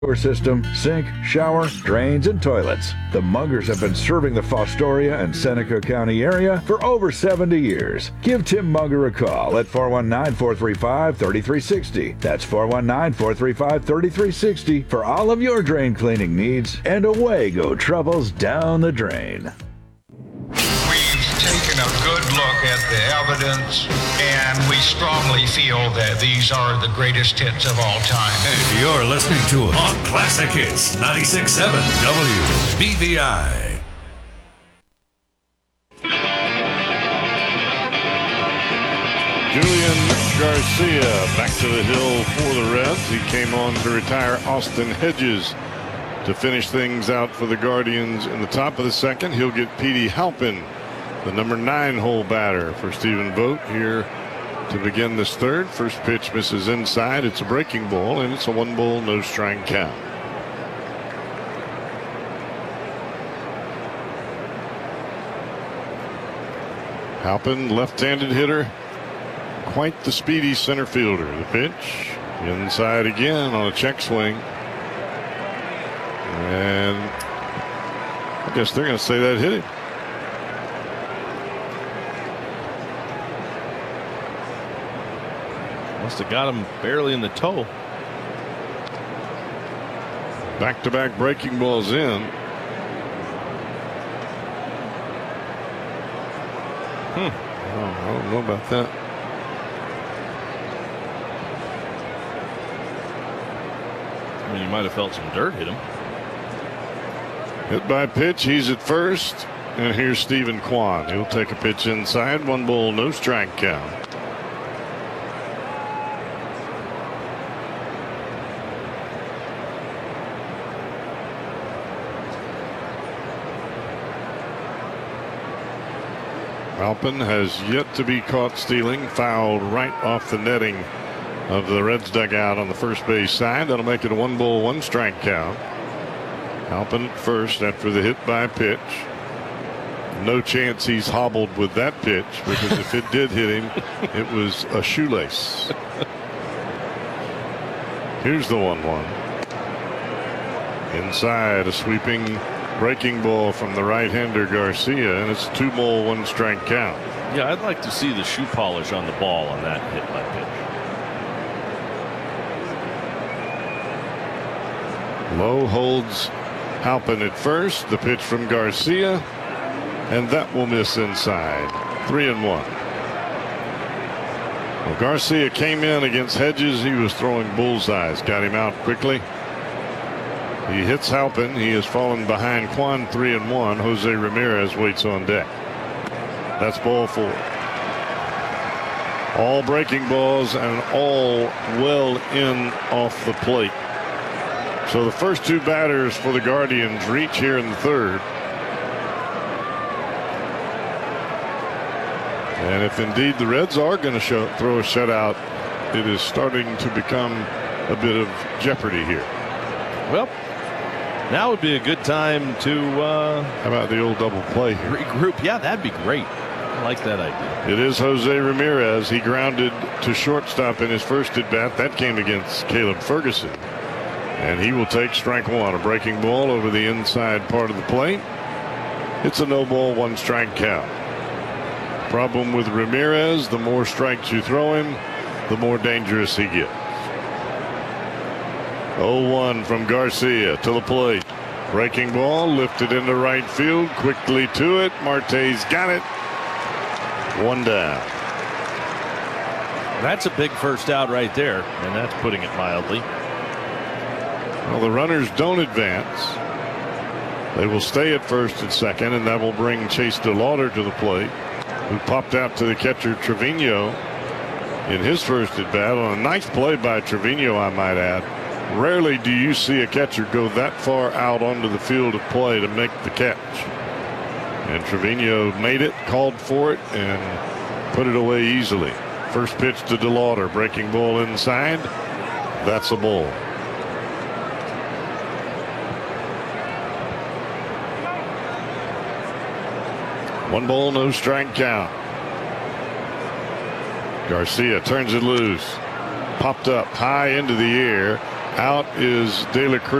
system, sink, shower, drains, and toilets. The Mungers have been serving the Fostoria and Seneca County area for over 70 years. Give Tim Munger a call at 419-435-3360. That's 419-435-3360 for all of your drain cleaning needs, and away go troubles down the drain. Taken a good look at the evidence, and we strongly feel that these are the greatest hits of all time. And you're listening to it on Classic Hits 96.7 WBVI. Julian Garcia back to the hill for the Reds. He came on to retire Austin Hedges to finish things out for the Guardians in the top of the second. He'll get Petey Halpin, the number 9 hole batter for Stephen Vogt here to begin this third. First pitch misses inside. It's a breaking ball, and it's a 1-ball, no strike count. Halpin, left-handed hitter, quite the speedy center fielder. The pitch inside again on a check swing, and I guess they're going to say that hit him. Must have got him barely in the toe. Back-to-back breaking balls in. I don't know about that. I mean, you might have felt some dirt hit him. Hit by pitch. He's at first. And here's Stephen Kwan. He'll take a pitch inside. 1-ball, no strike count. Halpin has yet to be caught stealing. Fouled right off the netting of the Reds dugout on the first base side. That'll make it a 1-ball, 1-strike count. Halpin at first after the hit by pitch. No chance he's hobbled with that pitch, because if it did hit him, it was a shoelace. Here's the 1-1. Inside, a sweeping breaking ball from the right-hander Garcia, and it's a 2-ball, 1-strike count. Yeah, I'd like to see the shoe polish on the ball on that hit by pitch. Lowe holds Halpin at first. The pitch from Garcia, and that will miss inside. 3-1. Well, Garcia came in against Hedges. He was throwing bullseyes. Got him out quickly. He hits Halpin. He has fallen behind Kwan. 3-1. Jose Ramirez waits on deck. That's ball 4. All breaking balls and all well in off the plate. So the first 2 batters for the Guardians reach here in the third. And if indeed the Reds are going to throw a shutout, it is starting to become a bit of jeopardy here. Well, now would be a good time to how about the old double play here? Regroup. Yeah, that'd be great. I like that idea. It is Jose Ramirez. He grounded to shortstop in his first at bat. That came against Caleb Ferguson. And he will take strike 1. A breaking ball over the inside part of the plate. It's a no-ball, 1-strike count. Problem with Ramirez, the more strikes you throw him, the more dangerous he gets. 0-1 from Garcia to the plate. Breaking ball lifted into right field. Quickly to it. Marte's got it. 1 down. That's a big first out right there, and that's putting it mildly. Well, the runners don't advance. They will stay at first and second, and that will bring Chase DeLauder to the plate, who popped out to the catcher Trevino in his first at bat on a nice play by Trevino, I might add. Rarely do you see a catcher go that far out onto the field of play to make the catch. And Trevino made it, called for it, and put it away easily. First pitch to DeLauder, breaking ball inside. That's a ball. One ball, no strike count. Garcia turns it loose. Popped up high into the air. Out is De La Cruz.